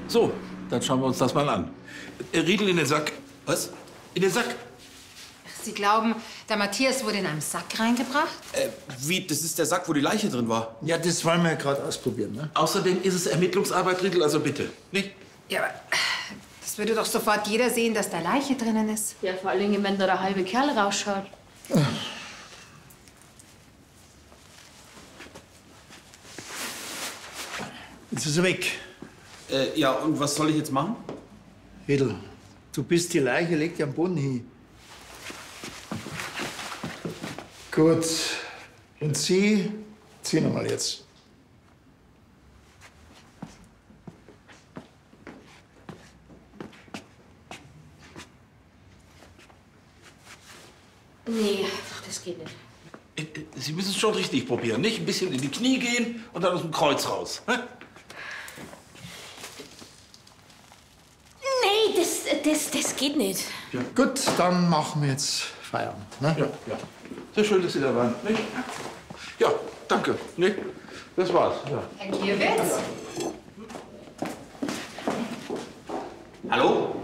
So, dann schauen wir uns das mal an. Riedel in den Sack. Was? In den Sack. Sie glauben, der Matthias wurde in einem Sack reingebracht? Wie? Das ist der Sack, wo die Leiche drin war. Ja, das wollen wir ja gerade ausprobieren, ne? Außerdem ist es Ermittlungsarbeit, Riedel, also bitte. Nicht? Ja, aber das würde doch sofort jeder sehen, dass da Leiche drinnen ist. Ja, vor allem, wenn da der halbe Kerl rausschaut. Jetzt ist er weg. Ja, und was soll ich jetzt machen? Edel, du bist die Leiche, leg die am Boden hin. Gut. Und Sie ziehen wir mal jetzt. Nee, das geht nicht. Sie müssen es schon richtig probieren, nicht? Ein bisschen in die Knie gehen und dann aus dem Kreuz raus. Hä? Nee, das geht nicht. Ja. Gut, dann machen wir jetzt Feierabend. Ne? Ja, ja. Sehr schön, dass Sie da waren. Nicht? Ja, danke. Nicht? Das war's. Ja. Herr Gierwitz? Hallo?